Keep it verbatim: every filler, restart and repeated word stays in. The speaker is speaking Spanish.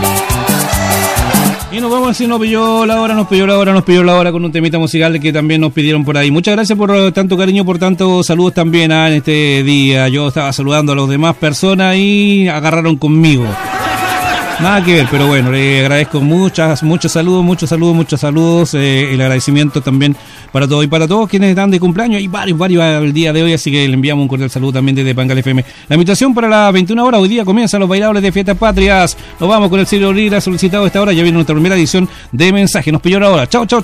Y nos vamos a decir, nos pilló la hora, nos pilló la hora, nos pilló la hora con un temita musical que también nos pidieron por ahí. Muchas gracias por tanto cariño, por tantos saludos también ah, en este día. Yo estaba saludando a las demás personas y agarraron conmigo. Nada que ver, pero bueno, le agradezco muchas, muchos saludos, muchos saludos, muchos saludos. Eh, el agradecimiento también para todos y para todos quienes están de cumpleaños. Hay varios, varios al día de hoy, así que le enviamos un cordial saludo también desde Pangal F M. La invitación para las veintiuna horas, hoy día comienzan los bailables de Fiestas Patrias. Nos vamos con el Ciro Lira solicitado a esta hora. Ya viene nuestra primera edición de mensaje. Nos pilló la hora. Chao, chao.